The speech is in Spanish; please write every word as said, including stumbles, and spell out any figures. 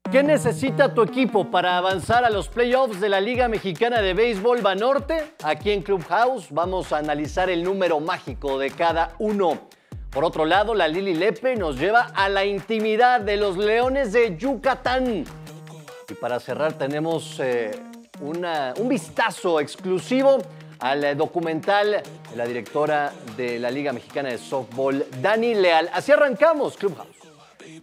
¿Qué necesita tu equipo para avanzar a los playoffs de la Liga Mexicana de Béisbol Banorte? Aquí en Clubhouse vamos a analizar el número mágico de cada uno. Por otro lado, la Lili Lepe nos lleva a la intimidad de los Leones de Yucatán. Y para cerrar tenemos eh, una, un vistazo exclusivo al eh, documental de la directora de la Liga Mexicana de Softball, Dani Leal. Así arrancamos, Clubhouse.